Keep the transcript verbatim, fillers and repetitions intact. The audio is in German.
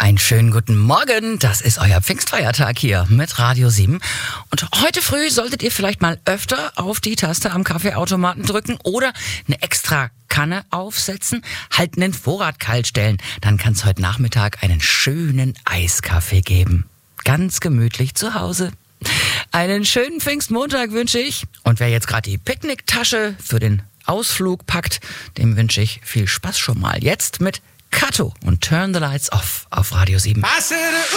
Einen schönen guten Morgen, das ist euer Pfingstfeiertag hier mit Radio sieben. Und heute früh solltet ihr vielleicht mal öfter auf die Taste am Kaffeeautomaten drücken oder eine extra Kanne aufsetzen, halt einen Vorrat kalt stellen. Dann kann es heute Nachmittag einen schönen Eiskaffee geben. Ganz gemütlich zu Hause. Einen schönen Pfingstmontag wünsche ich. Und wer jetzt gerade die Picknicktasche für den Ausflug packt, dem wünsche ich viel Spaß schon mal. Jetzt mit Kato und Turn the Lights Off auf Radio sieben.